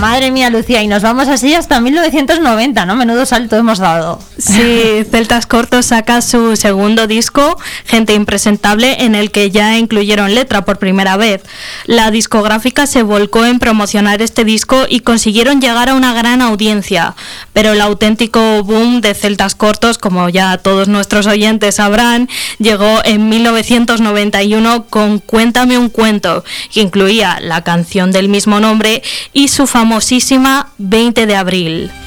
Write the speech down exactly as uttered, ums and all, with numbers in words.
Madre mía, Lucía, y nos vamos así hasta mil novecientos noventa, ¿no? Menudo salto hemos dado. Sí, Celtas Cortos saca su segundo disco, Gente Impresentable, en el que ya incluyeron letra por primera vez. La discográfica se volcó en promocionar este disco y consiguieron llegar a una gran audiencia, pero el auténtico boom de Celtas Cortos, como ya todos nuestros oyentes sabrán, llegó en mil novecientos noventa y uno con Cuéntame un cuento, que incluía la canción del mismo nombre y su famosísima veinte de abril.